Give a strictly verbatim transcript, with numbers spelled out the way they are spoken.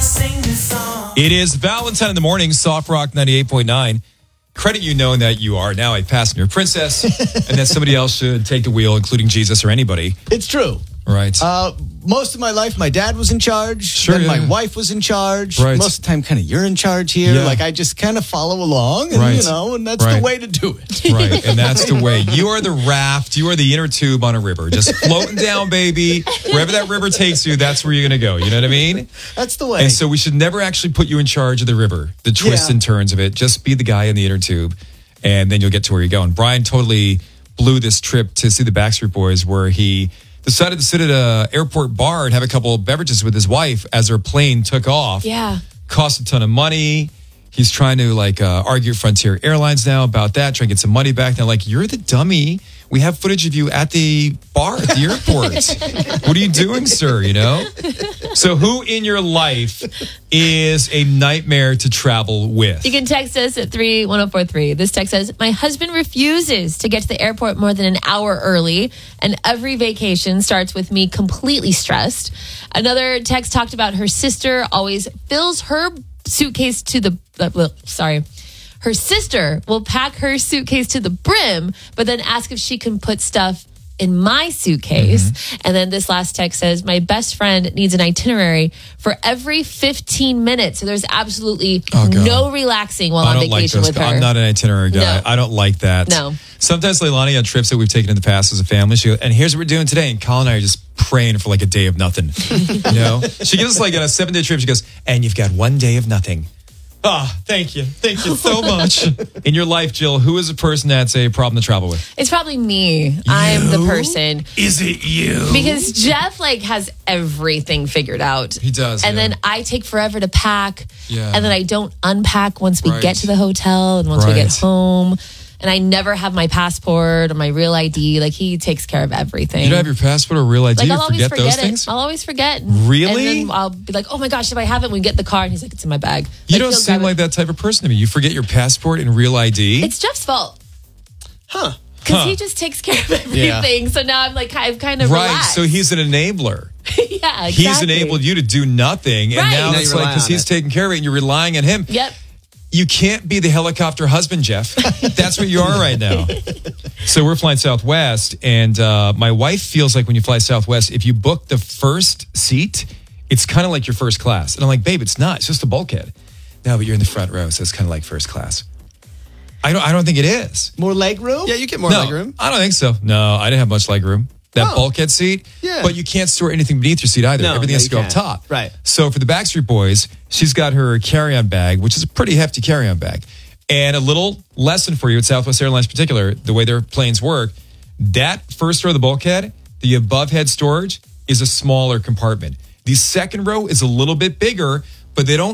It is Valentine in the morning, Soft Rock ninety-eight point nine. Credit you knowing that you are now a passenger princess and that somebody else should take the wheel, including Jesus or anybody. It's true. Right. Uh, most of my life, my dad was in charge. Sure, Then yeah. my wife was in charge. Right. Most of the time, kind of you're in charge here. Yeah. Like, I just kind of follow along, and, Right. you know, and that's Right. the way to do it. Right, and that's the way. You are the raft. You are the inner tube on a river. Just floating down, baby. Wherever that river takes you, that's where you're going to go. You know what I mean? That's the way. And so we should never actually put you in charge of the river, the twists Yeah. and turns of it. Just be the guy in the inner tube, and then you'll get to where you're going. Brian totally blew this trip to see the Backstreet Boys, where he decided to sit at a airport bar and have a couple of beverages with his wife as their plane took off. Yeah. Cost a ton of money. He's trying to like uh, argue with Frontier Airlines now about that, trying to get some money back. They're like, you're the dummy. We have footage of you at the bar at the airport. What are you doing, sir? You know? So who in your life is a nightmare to travel with? You can text us at three one zero four three. This text says, my husband refuses to get to the airport more than an hour early, and every vacation starts with me completely stressed. Another text talked about her sister always fills her suitcase to the, uh, well, sorry. Her sister will pack her suitcase to the brim, but then ask if she can put stuff in my suitcase. Mm-hmm. And then this last text says, my best friend needs an itinerary for every fifteen minutes. So there's absolutely Oh, God. no relaxing while I on don't like vacation those. with her. I'm not an itinerary guy. No. I don't like that. No. Sometimes Leilani on trips that we've taken in the past as a family, she goes, and here's what we're doing today. And Colin and I are just praying for like a day of nothing. You know? She gives us like on a seven day trip, she goes, and you've got one day of nothing. Ah, thank you. Thank you so much. In your life, Jill, who is a person that's a problem to travel with? It's probably me. I'm the person. Is it you? Because Jeff like has everything figured out. He does, And yeah. then I take forever to pack. Yeah. And then I don't unpack once we Right. get to the hotel and once we get Right. home. And I never have my passport or my real I D. Like, he takes care of everything. You don't have your passport or real I D? Like, You I'll always forget forget those it. things? I'll always forget. Really? And then I'll be like, oh my gosh, if I have it, when we get in the car. And he's like, it's in my bag. You Like, don't he'll seem grab it. like that type of person to me. You forget your passport and real I D? It's Jeff's fault. Huh. Because Huh. he just takes care of everything. So now I'm like, I've kind of Right, relaxed. so he's an enabler. yeah, exactly. He's enabled you to do nothing, and Right. now Now it's you like, rely because on he's it. taking care of it and you're relying on him. Yep. You can't be the helicopter husband, Jeff. That's what you are right now. So we're flying Southwest, and uh, my wife feels like when you fly Southwest, if you book the first seat, it's kind of like your first class. And I'm like, babe, it's not. It's just a bulkhead. No, but you're in the front row, so it's kind of like first class. I don't. I don't think it is. More leg room? Yeah, you get more no, leg room. I don't think so. No, I didn't have much leg room. That Oh. bulkhead seat, Yeah. but you can't store anything beneath your seat either. No, Everything no, has you to go up can't. top. Right. So for the Backstreet Boys, she's got her carry-on bag, which is a pretty hefty carry-on bag. And a little lesson for you at Southwest Airlines in particular, the way their planes work, that first row of the bulkhead, the above head storage, is a smaller compartment. The second row is a little bit bigger, but they don't